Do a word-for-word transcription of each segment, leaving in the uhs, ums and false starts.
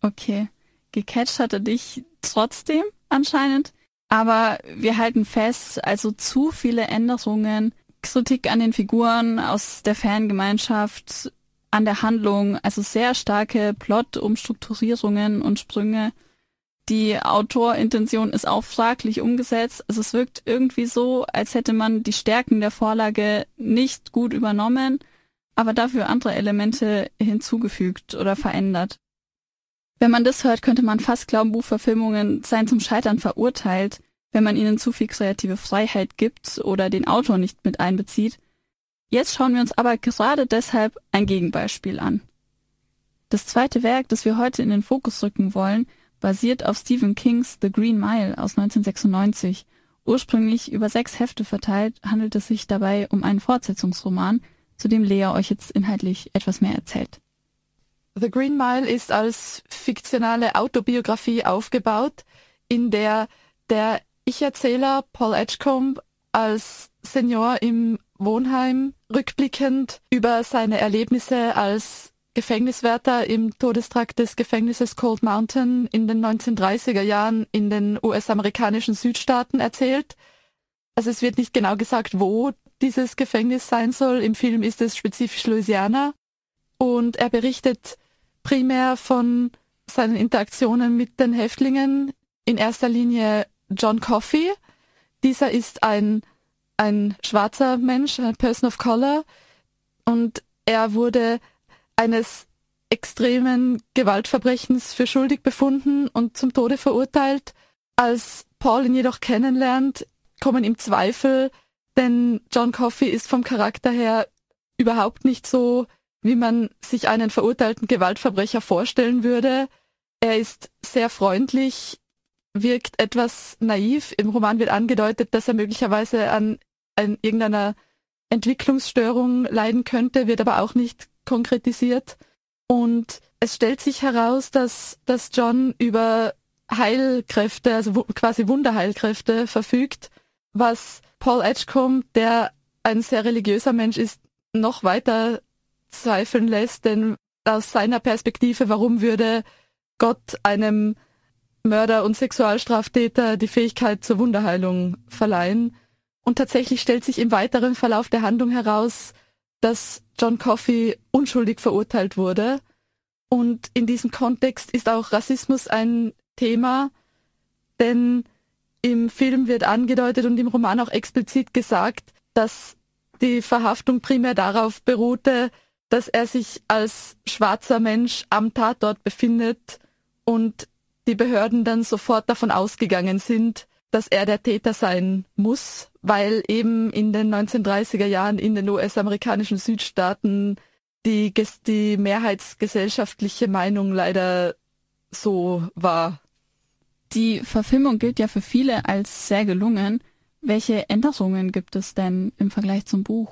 Okay, gecatcht hat er dich trotzdem anscheinend, aber wir halten fest, also zu viele Änderungen, Kritik an den Figuren aus der Fangemeinschaft, an der Handlung, also sehr starke Plot-Umstrukturierungen und Sprünge. Die Autorintention ist auch fraglich umgesetzt. Also es wirkt irgendwie so, als hätte man die Stärken der Vorlage nicht gut übernommen, aber dafür andere Elemente hinzugefügt oder verändert. Wenn man das hört, könnte man fast glauben, Buchverfilmungen seien zum Scheitern verurteilt, wenn man ihnen zu viel kreative Freiheit gibt oder den Autor nicht mit einbezieht. Jetzt schauen wir uns aber gerade deshalb ein Gegenbeispiel an. Das zweite Werk, das wir heute in den Fokus rücken wollen, basiert auf Stephen Kings The Green Mile aus neunzehnhundertsechsundneunzig. Ursprünglich über sechs Hefte verteilt, handelt es sich dabei um einen Fortsetzungsroman, zu dem Lea euch jetzt inhaltlich etwas mehr erzählt. The Green Mile ist als fiktionale Autobiografie aufgebaut, in der der Ich-Erzähler Paul Edgecombe als Senior im Wohnheim rückblickend über seine Erlebnisse als Gefängniswärter im Todestrakt des Gefängnisses Cold Mountain in den neunzehnhundertdreißiger Jahren in den U S-amerikanischen Südstaaten erzählt. Also es wird nicht genau gesagt, wo dieses Gefängnis sein soll. Im Film ist es spezifisch Louisiana. Und er berichtet primär von seinen Interaktionen mit den Häftlingen, in erster Linie John Coffey. Dieser ist ein, ein schwarzer Mensch, ein Person of Color, und er wurde eines extremen Gewaltverbrechens für schuldig befunden und zum Tode verurteilt. Als Paul ihn jedoch kennenlernt, kommen ihm Zweifel, denn John Coffey ist vom Charakter her überhaupt nicht so, wie man sich einen verurteilten Gewaltverbrecher vorstellen würde. Er ist sehr freundlich, wirkt etwas naiv. Im Roman wird angedeutet, dass er möglicherweise an, an irgendeiner Entwicklungsstörung leiden könnte, wird aber auch nicht konkretisiert. Und es stellt sich heraus, dass, dass John über Heilkräfte, also w- quasi Wunderheilkräfte verfügt, was Paul Edgecombe, der ein sehr religiöser Mensch ist, noch weiter zweifeln lässt, denn aus seiner Perspektive, warum würde Gott einem Mörder und Sexualstraftäter die Fähigkeit zur Wunderheilung verleihen? Und tatsächlich stellt sich im weiteren Verlauf der Handlung heraus, dass John Coffey unschuldig verurteilt wurde. Und in diesem Kontext ist auch Rassismus ein Thema, denn im Film wird angedeutet und im Roman auch explizit gesagt, dass die Verhaftung primär darauf beruhte, dass er sich als schwarzer Mensch am Tatort befindet und die Behörden dann sofort davon ausgegangen sind, dass er der Täter sein muss, weil eben in den neunzehnhundertdreißiger Jahren in den U S-amerikanischen Südstaaten die, die mehrheitsgesellschaftliche Meinung leider so war. Die Verfilmung gilt ja für viele als sehr gelungen. Welche Änderungen gibt es denn im Vergleich zum Buch?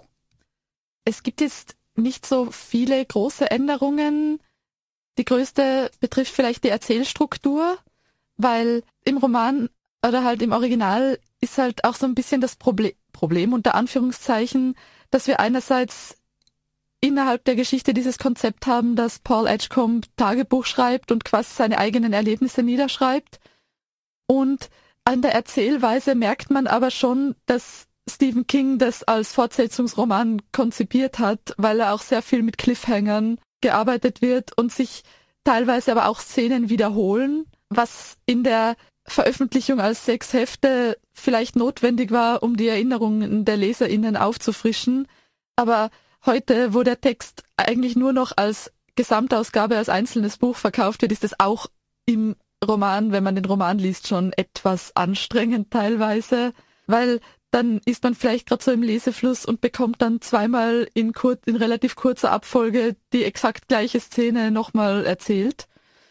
Es gibt jetzt nicht so viele große Änderungen. Die größte betrifft vielleicht die Erzählstruktur, weil im Roman oder halt im Original ist halt auch so ein bisschen das Proble- Problem unter Anführungszeichen, dass wir einerseits innerhalb der Geschichte dieses Konzept haben, dass Paul Edgecombe Tagebuch schreibt und quasi seine eigenen Erlebnisse niederschreibt. Und an der Erzählweise merkt man aber schon, dass Stephen King das als Fortsetzungsroman konzipiert hat, weil er auch sehr viel mit Cliffhangern gearbeitet wird und sich teilweise aber auch Szenen wiederholen, was in der Veröffentlichung als sechs Hefte vielleicht notwendig war, um die Erinnerungen der LeserInnen aufzufrischen. Aber heute, wo der Text eigentlich nur noch als Gesamtausgabe, als einzelnes Buch verkauft wird, ist es auch im Roman, wenn man den Roman liest, schon etwas anstrengend teilweise, weil dann ist man vielleicht gerade so im Lesefluss und bekommt dann zweimal in, kur- in relativ kurzer Abfolge die exakt gleiche Szene nochmal erzählt.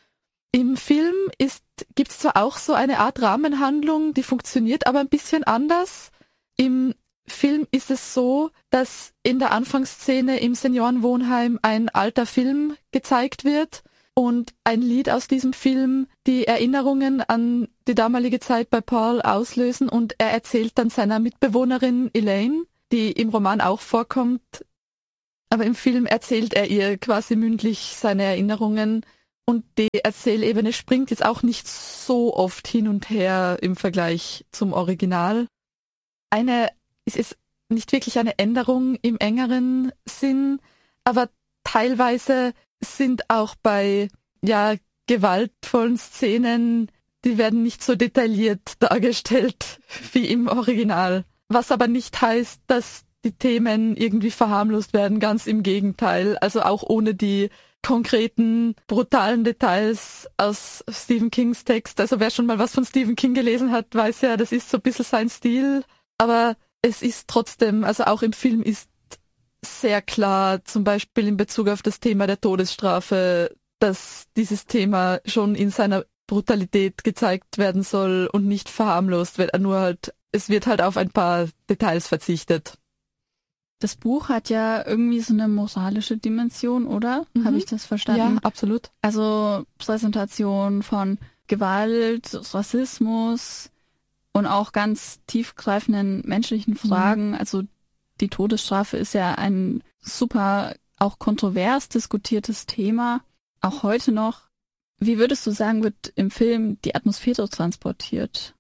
Im Film ist gibt's zwar auch so eine Art Rahmenhandlung, die funktioniert aber ein bisschen anders. Im Film ist es so, dass in der Anfangsszene im Seniorenwohnheim ein alter Film gezeigt wird und ein Lied aus diesem Film die Erinnerungen an die damalige Zeit bei Paul auslösen und er erzählt dann seiner Mitbewohnerin Elaine, die im Roman auch vorkommt, aber im Film erzählt er ihr quasi mündlich seine Erinnerungen. Und die Erzählebene springt jetzt auch nicht so oft hin und her im Vergleich zum Original. Eine, es ist nicht wirklich eine Änderung im engeren Sinn, aber teilweise sind auch bei, ja, gewaltvollen Szenen, die werden nicht so detailliert dargestellt wie im Original. Was aber nicht heißt, dass die Themen irgendwie verharmlost werden, ganz im Gegenteil. Also auch ohne die konkreten, brutalen Details aus Stephen Kings Text. Also wer schon mal was von Stephen King gelesen hat, weiß ja, das ist so ein bisschen sein Stil. Aber es ist trotzdem, also auch im Film ist sehr klar, zum Beispiel in Bezug auf das Thema der Todesstrafe, dass dieses Thema schon in seiner Brutalität gezeigt werden soll und nicht verharmlost wird. Nur halt, es wird halt auf ein paar Details verzichtet. Das Buch hat ja irgendwie so eine moralische Dimension, oder? Mhm. Habe ich das verstanden? Ja, absolut. Also Präsentation von Gewalt, Rassismus und auch ganz tiefgreifenden menschlichen Fragen. Mhm. Also die Todesstrafe ist ja ein super, auch kontrovers diskutiertes Thema, auch heute noch. Wie würdest du sagen, wird im Film die Atmosphäre transportiert?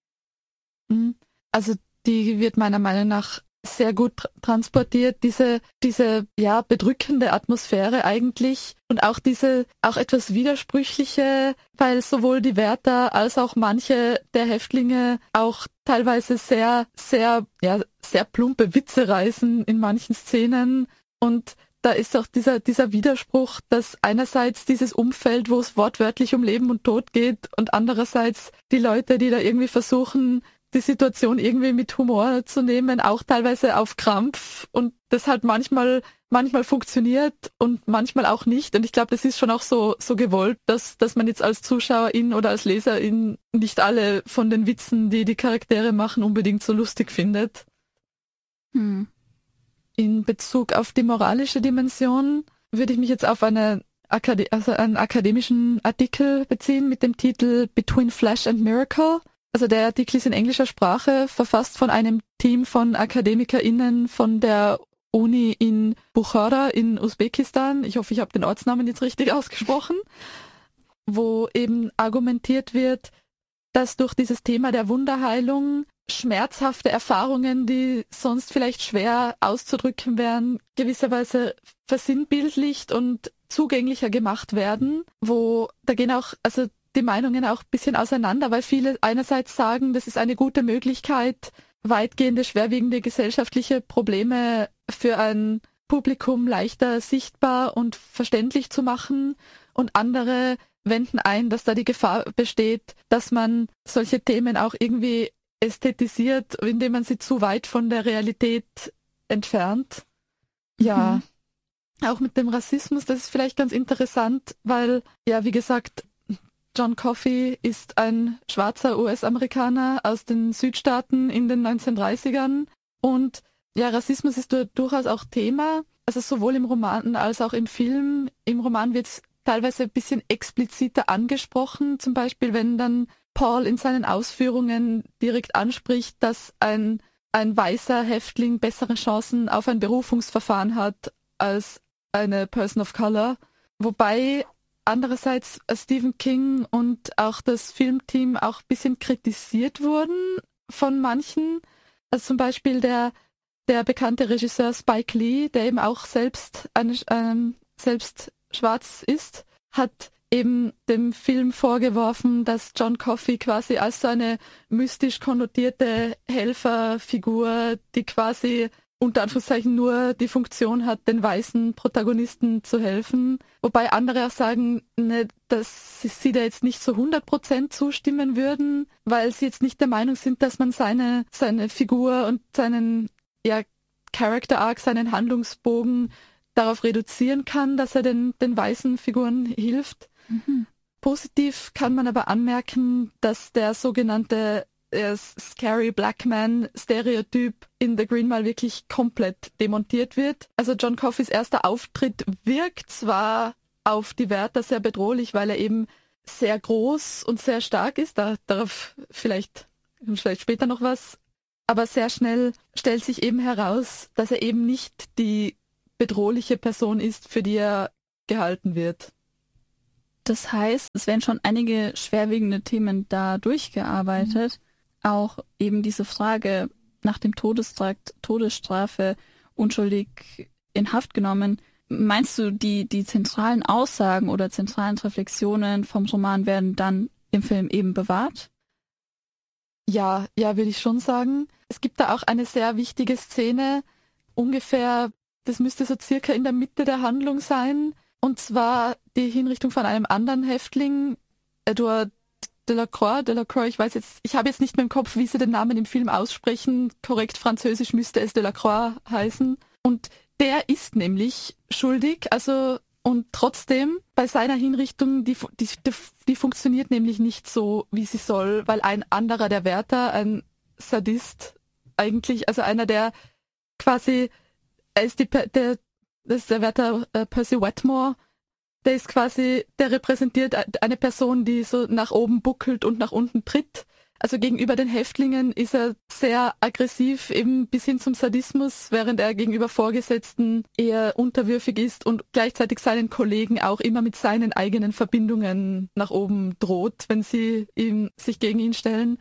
Also die wird meiner Meinung nach sehr gut tr- transportiert, diese, diese, ja, bedrückende Atmosphäre eigentlich und auch diese, auch etwas widersprüchliche, weil sowohl die Wärter als auch manche der Häftlinge auch teilweise sehr, sehr, ja, sehr plumpe Witze reißen in manchen Szenen und da ist auch dieser, dieser Widerspruch, dass einerseits dieses Umfeld, wo es wortwörtlich um Leben und Tod geht und andererseits die Leute, die da irgendwie versuchen, die Situation irgendwie mit Humor zu nehmen, auch teilweise auf Krampf und das halt manchmal manchmal funktioniert und manchmal auch nicht und ich glaube, das ist schon auch so so gewollt, dass dass man jetzt als Zuschauerin oder als Leserin nicht alle von den Witzen, die die Charaktere machen, unbedingt so lustig findet. Hm. In Bezug auf die moralische Dimension würde ich mich jetzt auf eine Akade- also einen akademischen Artikel beziehen mit dem Titel Between Flash and Miracle. Also der Artikel ist in englischer Sprache, verfasst von einem Team von AkademikerInnen von der Uni in Bukhara in Usbekistan. Ich hoffe, ich habe den Ortsnamen jetzt richtig ausgesprochen, wo eben argumentiert wird, dass durch dieses Thema der Wunderheilung schmerzhafte Erfahrungen, die sonst vielleicht schwer auszudrücken wären, gewisserweise versinnbildlicht und zugänglicher gemacht werden, wo da gehen auch, also die Meinungen auch ein bisschen auseinander, weil viele einerseits sagen, das ist eine gute Möglichkeit, weitgehende, schwerwiegende gesellschaftliche Probleme für ein Publikum leichter sichtbar und verständlich zu machen und andere wenden ein, dass da die Gefahr besteht, dass man solche Themen auch irgendwie ästhetisiert, indem man sie zu weit von der Realität entfernt. Ja, mhm. Auch mit dem Rassismus, das ist vielleicht ganz interessant, weil, ja, wie gesagt, John Coffey ist ein schwarzer U S-Amerikaner aus den Südstaaten in den neunzehnhundertdreißigern und ja, Rassismus ist durchaus auch Thema, also sowohl im Roman als auch im Film. Im Roman wird es teilweise ein bisschen expliziter angesprochen, zum Beispiel wenn dann Paul in seinen Ausführungen direkt anspricht, dass ein, ein weißer Häftling bessere Chancen auf ein Berufungsverfahren hat als eine Person of Color, wobei andererseits Stephen King und auch das Filmteam auch ein bisschen kritisiert wurden von manchen. Also zum Beispiel der, der bekannte Regisseur Spike Lee, der eben auch selbst, eine, ähm, selbst schwarz ist, hat eben dem Film vorgeworfen, dass John Coffey quasi als so eine mystisch konnotierte Helferfigur, die quasi unter Anführungszeichen nur die Funktion hat, den weißen Protagonisten zu helfen. Wobei andere auch sagen, ne, dass sie da jetzt nicht so hundert Prozent zustimmen würden, weil sie jetzt nicht der Meinung sind, dass man seine, seine Figur und seinen, ja, Character Arc, seinen Handlungsbogen darauf reduzieren kann, dass er den, den weißen Figuren hilft. Mhm. Positiv kann man aber anmerken, dass der sogenannte äh, Scary Black Man Stereotyp in The Green Mile wirklich komplett demontiert wird. Also John Coffeys erster Auftritt wirkt zwar auf die Wärter sehr bedrohlich, weil er eben sehr groß und sehr stark ist, da, darauf vielleicht, vielleicht später noch was, aber sehr schnell stellt sich eben heraus, dass er eben nicht die bedrohliche Person ist, für die er gehalten wird. Das heißt, es werden schon einige schwerwiegende Themen da durchgearbeitet. Mhm. Auch eben diese Frage nach dem Todestrakt, Todesstrafe, unschuldig in Haft genommen. Meinst du, die, die zentralen Aussagen oder zentralen Reflexionen vom Roman werden dann im Film eben bewahrt? Ja, ja, würde ich schon sagen. Es gibt da auch eine sehr wichtige Szene, ungefähr, das müsste so circa in der Mitte der Handlung sein, und zwar die Hinrichtung von einem anderen Häftling, Edouard Delacroix, Delacroix, ich weiß jetzt, ich habe jetzt nicht mehr im Kopf, wie sie den Namen im Film aussprechen, korrekt französisch müsste es Delacroix heißen, und der ist nämlich schuldig, also und trotzdem bei seiner Hinrichtung, die, die, die, die funktioniert nämlich nicht so, wie sie soll, weil ein anderer, der Wärter, ein Sadist eigentlich, also einer, der quasi, er ist die, der, das ist der Wärter äh, Percy Wetmore, der ist quasi, der repräsentiert eine Person, die so nach oben buckelt und nach unten tritt. Also gegenüber den Häftlingen ist er sehr aggressiv, eben bis hin zum Sadismus, während er gegenüber Vorgesetzten eher unterwürfig ist und gleichzeitig seinen Kollegen auch immer mit seinen eigenen Verbindungen nach oben droht, wenn sie ihm, sich gegen ihn stellen.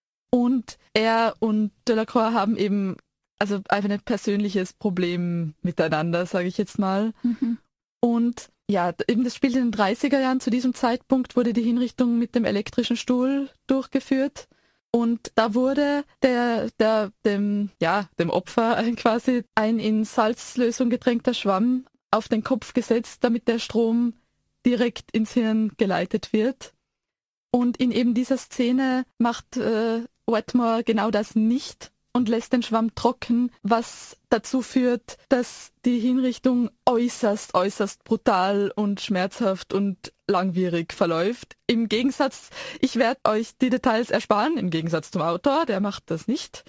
Und er und Delacroix haben eben also einfach ein persönliches Problem miteinander, sage ich jetzt mal. Mhm. Und ja, eben das spielt in den dreißiger Jahren. Zu diesem Zeitpunkt wurde die Hinrichtung mit dem elektrischen Stuhl durchgeführt. Und da wurde der, der, dem, ja, dem Opfer quasi ein in Salzlösung getränkter Schwamm auf den Kopf gesetzt, damit der Strom direkt ins Hirn geleitet wird. Und in eben dieser Szene macht äh, Wetmore genau das nicht und lässt den Schwamm trocken, was dazu führt, dass die Hinrichtung äußerst, äußerst brutal und schmerzhaft und langwierig verläuft. Im Gegensatz, ich werde euch die Details ersparen, im Gegensatz zum Autor, der macht das nicht.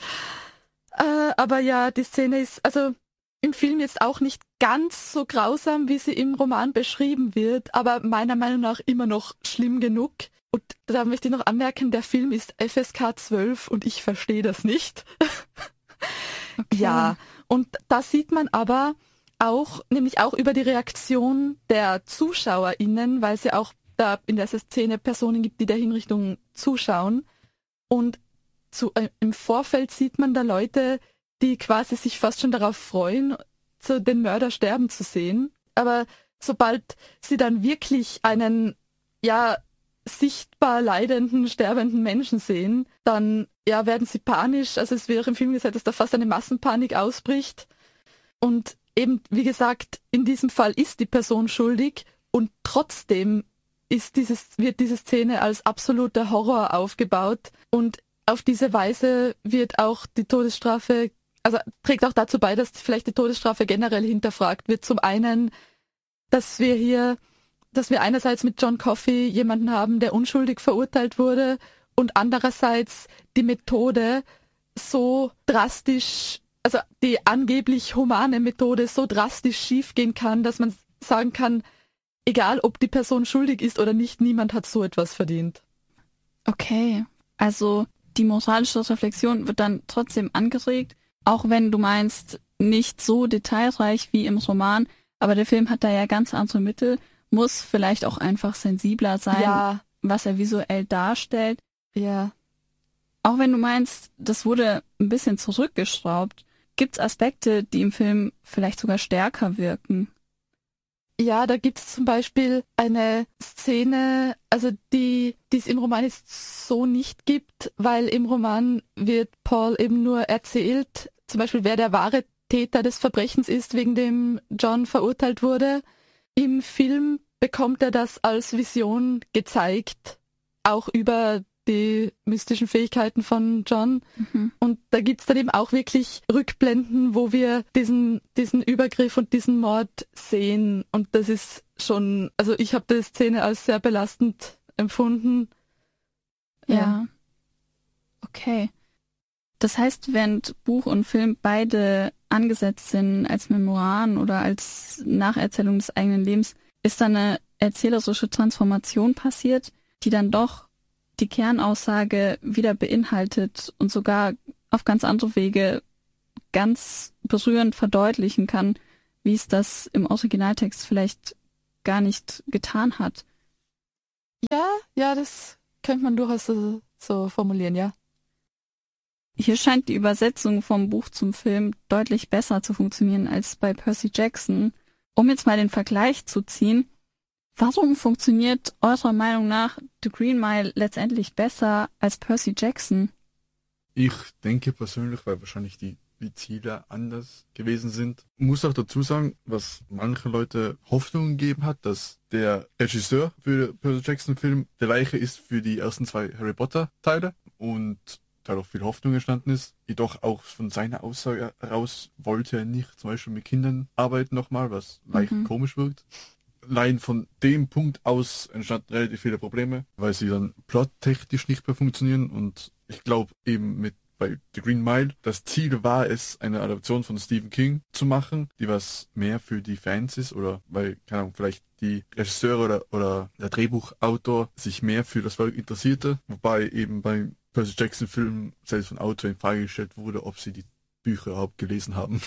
Äh, aber ja, die Szene ist also im Film jetzt auch nicht ganz so grausam, wie sie im Roman beschrieben wird, aber meiner Meinung nach immer noch schlimm genug. Und da möchte ich noch anmerken, der Film ist F S K zwölf und ich verstehe das nicht. Okay. Ja, und da sieht man aber auch, nämlich auch über die Reaktion der ZuschauerInnen, weil es ja auch da in der Szene Personen gibt, die der Hinrichtung zuschauen. Und zu, äh, im Vorfeld sieht man da Leute, die quasi sich fast schon darauf freuen, so den Mörder sterben zu sehen. Aber sobald sie dann wirklich einen, ja, sichtbar leidenden, sterbenden Menschen sehen, dann ja werden sie panisch. Also es wird auch im Film gesagt, dass da fast eine Massenpanik ausbricht. Und eben, wie gesagt, in diesem Fall ist die Person schuldig und trotzdem ist dieses, wird diese Szene als absoluter Horror aufgebaut und auf diese Weise wird auch die Todesstrafe, also trägt auch dazu bei, dass vielleicht die Todesstrafe generell hinterfragt wird. Zum einen, dass wir hier dass wir einerseits mit John Coffey jemanden haben, der unschuldig verurteilt wurde und andererseits die Methode so drastisch, also die angeblich humane Methode so drastisch schiefgehen kann, dass man sagen kann, egal ob die Person schuldig ist oder nicht, niemand hat so etwas verdient. Okay, also die moralische Reflexion wird dann trotzdem angeregt, auch wenn du meinst, nicht so detailreich wie im Roman, aber der Film hat da ja ganz andere Mittel, muss vielleicht auch einfach sensibler sein, ja, was er visuell darstellt. Ja. Auch wenn du meinst, das wurde ein bisschen zurückgeschraubt, gibt's Aspekte, die im Film vielleicht sogar stärker wirken? Ja, da gibt's zum Beispiel eine Szene, also die, die es im Roman jetzt so nicht gibt, weil im Roman wird Paul eben nur erzählt, zum Beispiel wer der wahre Täter des Verbrechens ist, wegen dem John verurteilt wurde. Im Film bekommt er das als Vision gezeigt, auch über die mystischen Fähigkeiten von John. Mhm. Und da gibt's dann eben auch wirklich Rückblenden, wo wir diesen, diesen Übergriff und diesen Mord sehen. Und das ist schon, also ich habe die Szene als sehr belastend empfunden. Ja. ja. Okay. Das heißt, während Buch und Film beide angesetzt sind als Memoiren oder als Nacherzählung des eigenen Lebens, ist da eine erzählerische Transformation passiert, die dann doch die Kernaussage wieder beinhaltet und sogar auf ganz andere Wege ganz berührend verdeutlichen kann, wie es das im Originaltext vielleicht gar nicht getan hat. ja, das könnte man durchaus so, so formulieren, ja. Hier scheint die Übersetzung vom Buch zum Film deutlich besser zu funktionieren als bei Percy Jackson. Um jetzt mal den Vergleich zu ziehen, warum funktioniert eurer Meinung nach The Green Mile letztendlich besser als Percy Jackson? Ich denke persönlich, weil wahrscheinlich die, die Ziele anders gewesen sind. Ich muss auch dazu sagen, was manche Leute Hoffnung gegeben hat, dass der Regisseur für den Percy Jackson Film der gleiche ist für die ersten zwei Harry Potter Teile und auch viel Hoffnung entstanden ist. Jedoch auch von seiner Aussage heraus wollte er nicht zum Beispiel mit Kindern arbeiten nochmal, was leicht mhm. komisch wirkt. Allein von dem Punkt aus entstanden relativ viele Probleme, weil sie dann plottechnisch nicht mehr funktionieren und ich glaube eben mit bei The Green Mile, das Ziel war es, eine Adaption von Stephen King zu machen, die was mehr für die Fans ist oder weil, keine Ahnung, vielleicht die Regisseure oder, oder der Drehbuchautor sich mehr für das Volk interessierte, wobei eben beim Percy Jackson Film selbst von Autor in Frage gestellt wurde, ob sie die Bücher überhaupt gelesen haben.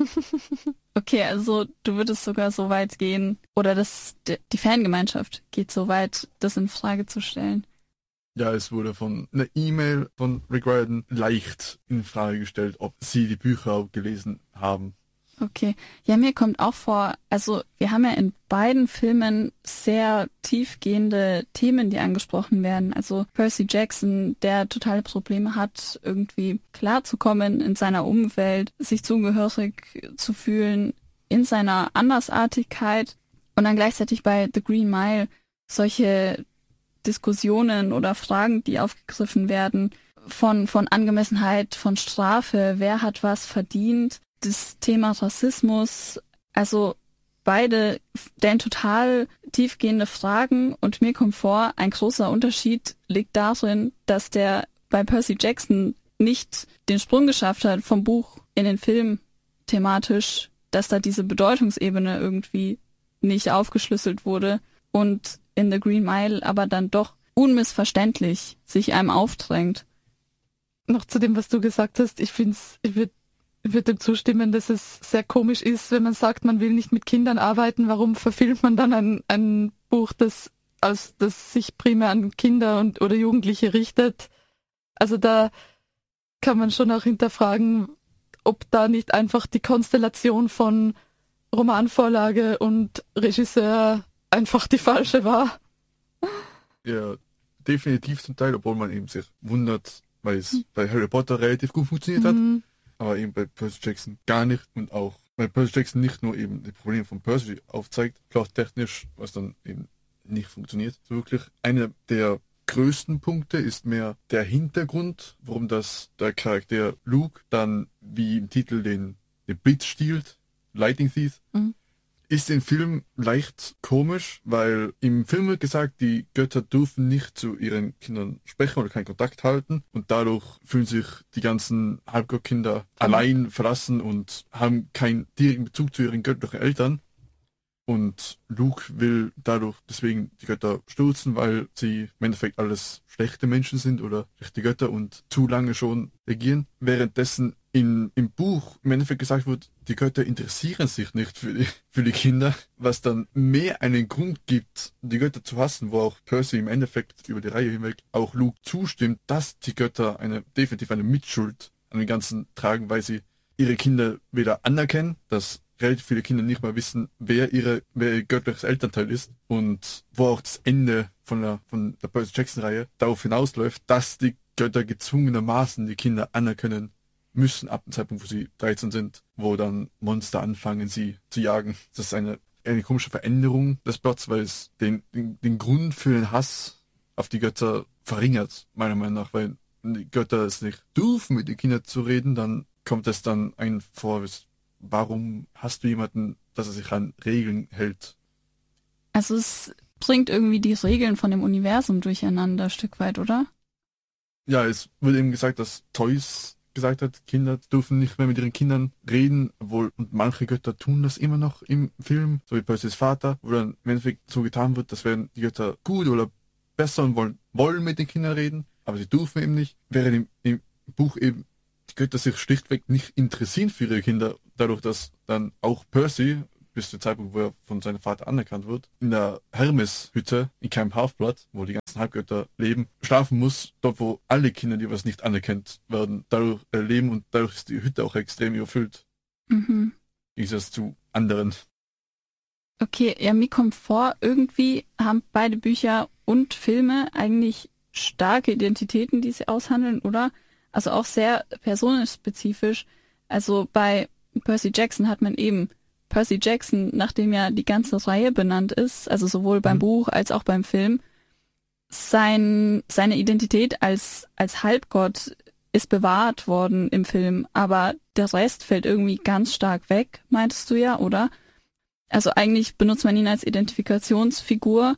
Okay, also du würdest sogar so weit gehen, oder das, die Fangemeinschaft geht so weit, das in Frage zu stellen. Ja, es wurde von einer E-Mail von Rick Riordan leicht in Frage gestellt, ob sie die Bücher auch gelesen haben. Okay. Ja, mir kommt auch vor, also wir haben ja in beiden Filmen sehr tiefgehende Themen, die angesprochen werden. Also Percy Jackson, der totale Probleme hat, irgendwie klarzukommen in seiner Umwelt, sich zugehörig zu fühlen in seiner Andersartigkeit und dann gleichzeitig bei The Green Mile solche Diskussionen oder Fragen, die aufgegriffen werden, von, von Angemessenheit, von Strafe, wer hat was verdient, das Thema Rassismus, also beide stellen total tiefgehende Fragen und mir kommt vor, ein großer Unterschied liegt darin, dass der bei Percy Jackson nicht den Sprung geschafft hat vom Buch in den Film thematisch, dass da diese Bedeutungsebene irgendwie nicht aufgeschlüsselt wurde und in The Green Mile aber dann doch unmissverständlich sich einem aufdrängt. Noch zu dem, was du gesagt hast, ich finde es, ich würde Ich würde dem zustimmen, dass es sehr komisch ist, wenn man sagt, man will nicht mit Kindern arbeiten. Warum verfilmt man dann ein, ein Buch, das, als, das sich primär an Kinder und oder Jugendliche richtet? Also da kann man schon auch hinterfragen, ob da nicht einfach die Konstellation von Romanvorlage und Regisseur einfach die falsche war. Ja, definitiv zum Teil, obwohl man eben sich wundert, weil es mhm. bei Harry Potter relativ gut funktioniert hat. Mhm. Aber eben bei Percy Jackson gar nicht und auch bei Percy Jackson nicht nur eben die Probleme von Percy aufzeigt, plottechnisch, was dann eben nicht funktioniert. So wirklich einer der größten Punkte ist mehr der Hintergrund, warum das der Charakter Luke dann wie im Titel den, den Blitz stiehlt, Lightning Thief, mhm. ist im Film leicht komisch, weil im Film wird gesagt, die Götter dürfen nicht zu ihren Kindern sprechen oder keinen Kontakt halten und dadurch fühlen sich die ganzen Halbgottkinder mhm. allein verlassen und haben keinen direkten Bezug zu ihren göttlichen Eltern. Und Luke will dadurch deswegen die Götter stürzen, weil sie im Endeffekt alles schlechte Menschen sind oder schlechte Götter und zu lange schon regieren. Währenddessen in, im Buch im Endeffekt gesagt wird, die Götter interessieren sich nicht für die, für die Kinder, was dann mehr einen Grund gibt, die Götter zu hassen, wo auch Percy im Endeffekt über die Reihe hinweg auch Luke zustimmt, dass die Götter eine definitiv eine Mitschuld an dem Ganzen tragen, weil sie ihre Kinder weder anerkennen, dass relativ viele Kinder nicht mal wissen, wer ihre, wer ihr göttliches Elternteil ist und wo auch das Ende von der, von der Percy Jackson Reihe darauf hinausläuft, dass die Götter gezwungenermaßen die Kinder anerkennen müssen ab dem Zeitpunkt, wo sie dreizehn sind, wo dann Monster anfangen, sie zu jagen. Das ist eine, eine komische Veränderung des Plots, weil es den, den, den Grund für den Hass auf die Götter verringert, meiner Meinung nach, weil die Götter es nicht dürfen, mit den Kindern zu reden, dann kommt es dann ein vor, warum hast du jemanden, dass er sich an Regeln hält? Also es bringt irgendwie die Regeln von dem Universum durcheinander, ein Stück weit, oder? Ja, es wird eben gesagt, dass Toys gesagt hat, Kinder dürfen nicht mehr mit ihren Kindern reden, obwohl und manche Götter tun das immer noch im Film, so wie Percys Vater, wo dann im Endeffekt so getan wird, dass werden die Götter gut oder besser und wollen, wollen mit den Kindern reden, aber sie dürfen eben nicht, während im, im Buch eben die Götter sich schlichtweg nicht interessieren für ihre Kinder, dadurch, dass dann auch Percy bis zum Zeitpunkt, wo er von seinem Vater anerkannt wird, in der Hermes-Hütte in Camp Half-Blood, wo die ganzen Halbgötter leben, schlafen muss, dort wo alle Kinder, die was nicht anerkannt werden, dadurch äh, leben und dadurch ist die Hütte auch extrem überfüllt. Mhm. Wie ist das zu anderen? Okay, ja, mir kommt vor, irgendwie haben beide Bücher und Filme eigentlich starke Identitäten, die sie aushandeln, oder? Also auch sehr personenspezifisch. Also bei Percy Jackson hat man eben Percy Jackson, nachdem ja die ganze Reihe benannt ist, also sowohl beim mhm. Buch als auch beim Film, sein, seine Identität als, als Halbgott ist bewahrt worden im Film, aber der Rest fällt irgendwie ganz stark weg, meintest du ja, oder? Also eigentlich benutzt man ihn als Identifikationsfigur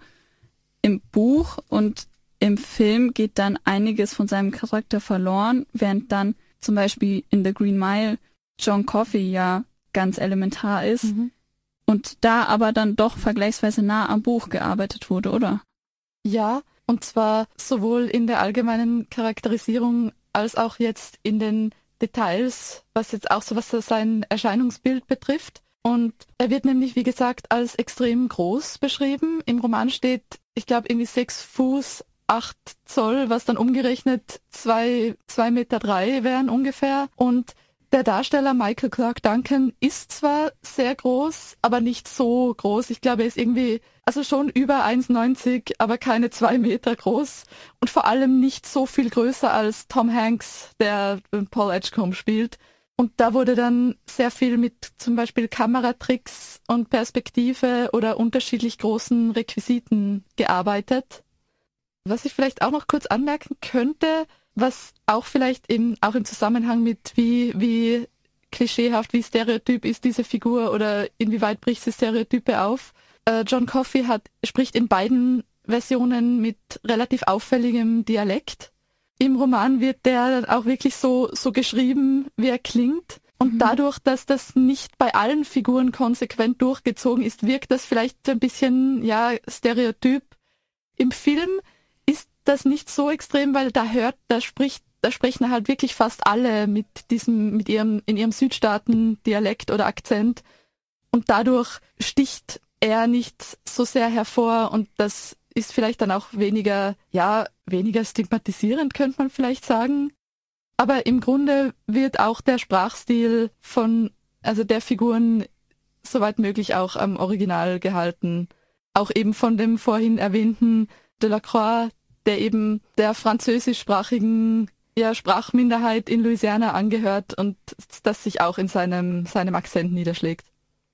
im Buch und im Film geht dann einiges von seinem Charakter verloren, während dann zum Beispiel in The Green Mile John Coffey ja ganz elementar ist mhm. und da aber dann doch vergleichsweise nah am Buch gearbeitet wurde, oder? Ja, und zwar sowohl in der allgemeinen Charakterisierung als auch jetzt in den Details, was jetzt auch so was sein Erscheinungsbild betrifft. Und er wird nämlich, wie gesagt, als extrem groß beschrieben. Im Roman steht, ich glaube, irgendwie sechs Fuß, acht Zoll, was dann umgerechnet zwei, zwei Meter drei wären ungefähr. Und der Darsteller Michael Clarke Duncan ist zwar sehr groß, aber nicht so groß. Ich glaube, er ist irgendwie, also schon über eins neunzig, aber keine zwei Meter groß. Und vor allem nicht so viel größer als Tom Hanks, der Paul Edgecombe spielt. Und da wurde dann sehr viel mit zum Beispiel Kameratricks und Perspektive oder unterschiedlich großen Requisiten gearbeitet. Was ich vielleicht auch noch kurz anmerken könnte, was auch vielleicht eben auch im Zusammenhang mit wie, wie klischeehaft, wie stereotyp ist diese Figur oder inwieweit bricht sie Stereotype auf. Äh, John Coffey hat, spricht in beiden Versionen mit relativ auffälligem Dialekt. Im Roman wird der dann auch wirklich so, so geschrieben, wie er klingt. Und mhm. dadurch, dass das nicht bei allen Figuren konsequent durchgezogen ist, wirkt das vielleicht ein bisschen, ja, stereotyp. Im Film ist das nicht so extrem, weil da hört, da spricht, da sprechen halt wirklich fast alle mit diesem, mit ihrem, in ihrem Südstaaten-Dialekt oder Akzent. Und dadurch sticht er nicht so sehr hervor und das ist vielleicht dann auch weniger, ja, weniger stigmatisierend, könnte man vielleicht sagen. Aber im Grunde wird auch der Sprachstil von, also der Figuren, soweit möglich auch am Original gehalten. Auch eben von dem vorhin erwähnten Delacroix, der eben der französischsprachigen, ja, Sprachminderheit in Louisiana angehört und das sich auch in seinem, seinem Akzent niederschlägt.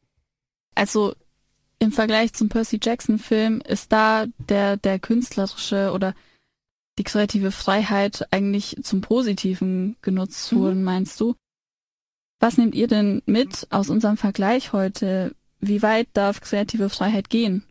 Also im Vergleich zum Percy Jackson-Film ist da der, der künstlerische oder die kreative Freiheit eigentlich zum Positiven genutzt wurden, mhm. meinst du? Was nehmt ihr denn mit aus unserem Vergleich heute? Wie weit darf kreative Freiheit gehen?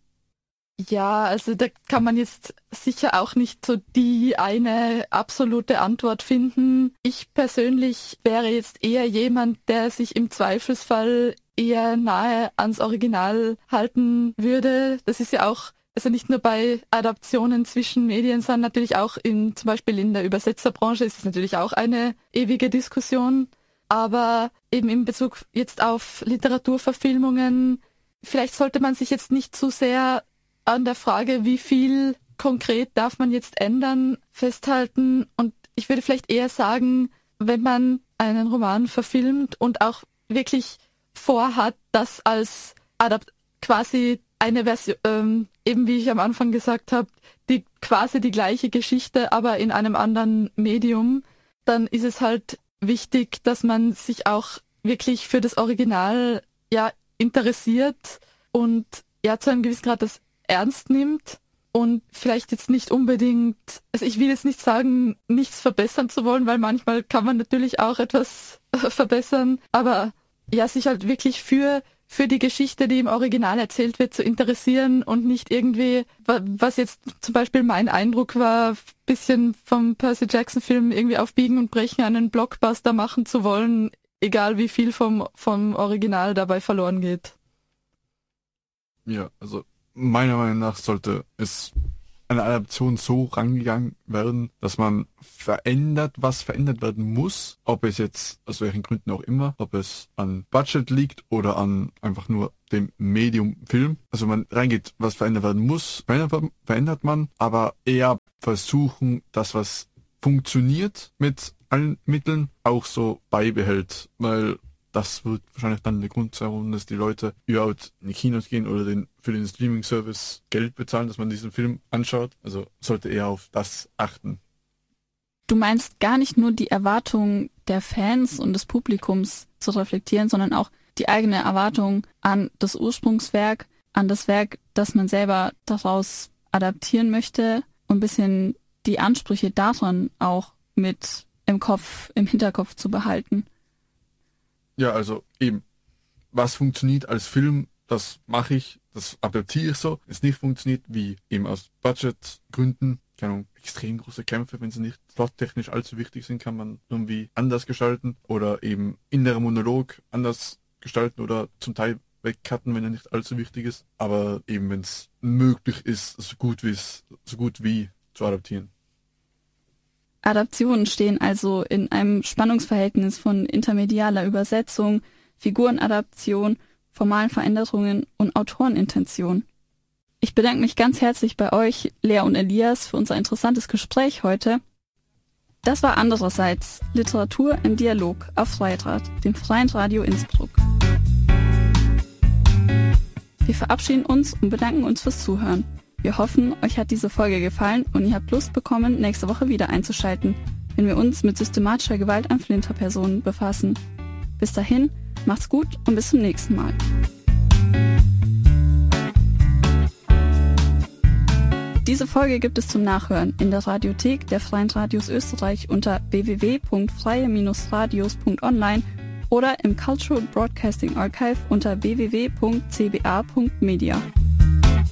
Ja, also da kann man jetzt sicher auch nicht so die eine absolute Antwort finden. Ich persönlich wäre jetzt eher jemand, der sich im Zweifelsfall eher nahe ans Original halten würde. Das ist ja auch, also nicht nur bei Adaptionen zwischen Medien, sondern natürlich auch in, zum Beispiel in der Übersetzerbranche ist es natürlich auch eine ewige Diskussion. Aber eben in Bezug jetzt auf Literaturverfilmungen, vielleicht sollte man sich jetzt nicht zu sehr an der Frage, wie viel konkret darf man jetzt ändern, festhalten. Und ich würde vielleicht eher sagen, wenn man einen Roman verfilmt und auch wirklich vorhat, das als Adapt quasi eine Version, ähm, eben wie ich am Anfang gesagt habe, die quasi die gleiche Geschichte, aber in einem anderen Medium, dann ist es halt wichtig, dass man sich auch wirklich für das Original ja interessiert und ja zu einem gewissen Grad das ernst nimmt und vielleicht jetzt nicht unbedingt, also ich will jetzt nicht sagen, nichts verbessern zu wollen, weil manchmal kann man natürlich auch etwas äh, verbessern, aber ja, sich halt wirklich für für die Geschichte, die im Original erzählt wird, zu interessieren und nicht irgendwie, was jetzt zum Beispiel mein Eindruck war, bisschen vom Percy Jackson Film irgendwie auf Biegen und Brechen einen Blockbuster machen zu wollen, egal wie viel vom vom Original dabei verloren geht. Ja, also meiner Meinung nach sollte es eine Adaption so rangegangen werden, dass man verändert, was verändert werden muss, ob es jetzt, aus welchen Gründen auch immer, ob es an Budget liegt oder an einfach nur dem Medium Film. Also man reingeht, was verändert werden muss, verändert, verändert man, aber eher versuchen, das, was funktioniert mit allen Mitteln, auch so beibehält, weil das wird wahrscheinlich dann der Grund sein, warum dass die Leute überhaupt in die Kinos gehen oder den, für den Streaming-Service Geld bezahlen, dass man diesen Film anschaut. Also sollte eher auf das achten. Du meinst gar nicht nur die Erwartungen der Fans und des Publikums zu reflektieren, sondern auch die eigene Erwartung an das Ursprungswerk, an das Werk, das man selber daraus adaptieren möchte und ein bisschen die Ansprüche daran auch mit im Kopf, im Hinterkopf zu behalten. Ja, also eben, was funktioniert als Film, das mache ich, das adaptiere ich so. Es nicht funktioniert, wie eben aus Budgetgründen, keine Ahnung, extrem große Kämpfe, wenn sie nicht plottechnisch allzu wichtig sind, kann man irgendwie anders gestalten oder eben innerer Monolog anders gestalten oder zum Teil wegcutten, wenn er nicht allzu wichtig ist. Aber eben, wenn es möglich ist, so gut wie es, so gut wie zu adaptieren. Adaptionen stehen also in einem Spannungsverhältnis von intermedialer Übersetzung, Figurenadaption, formalen Veränderungen und Autorenintention. Ich bedanke mich ganz herzlich bei euch, Lea und Elias, für unser interessantes Gespräch heute. Das war andererseits Literatur im Dialog auf Freidraht, dem Freien Radio Innsbruck. Wir verabschieden uns und bedanken uns fürs Zuhören. Wir hoffen, euch hat diese Folge gefallen und ihr habt Lust bekommen, nächste Woche wieder einzuschalten, wenn wir uns mit systematischer Gewalt an Flinterpersonen befassen. Bis dahin, macht's gut und bis zum nächsten Mal. Diese Folge gibt es zum Nachhören in der Radiothek der Freien Radios Österreich unter w w w punkt freie radios punkt online oder im Cultural Broadcasting Archive unter w w w punkt c b a punkt media.